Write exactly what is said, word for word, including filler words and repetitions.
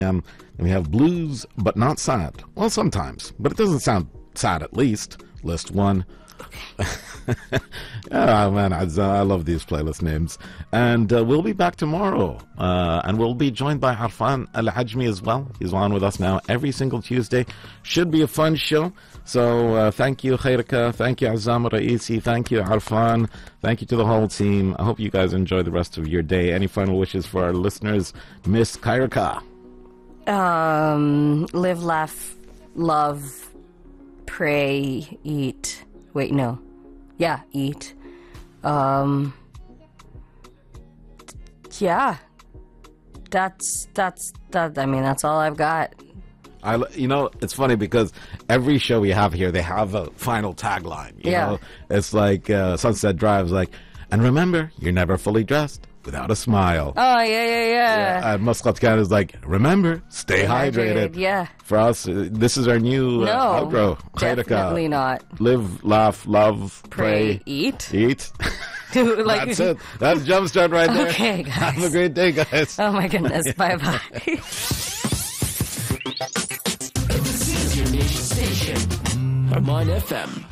Um, and we have blues, but not sad. Well, sometimes, but it doesn't sound sad at least. List one. Oh man, I, I love these playlist names. And uh, we'll be back tomorrow. Uh, and we'll be joined by Arfan Al-Ajmi as well. He's on with us now every single Tuesday. Should be a fun show. So uh, thank you, Khairika. Thank you, Azam Raisi. Thank you, Arfan. Thank you to the whole team. I hope you guys enjoy the rest of your day. Any final wishes for our listeners? Miss Khairika. Um, live, laugh, love, pray, eat. Wait, no. Yeah, eat. Um, yeah. That's, that's, that, I mean, that's all I've got. I, you know, it's funny because every show we have here, they have a final tagline. You Yeah. know, it's like uh, Sunset Drive's like, and remember, you're never fully dressed without a smile. Oh, yeah, yeah, yeah. And Muscat Khan is like, remember, stay hydrated. Hydrated, yeah. For us, uh, this is our new uh, No, outro. Khairika. definitely not. Live, laugh, love, Pray, pray, eat. eat. Like, That's it. That's Jumpstart right there. Okay, guys. Have a great day, guys. Oh my goodness. Bye bye. This is your nation station, Harman F M.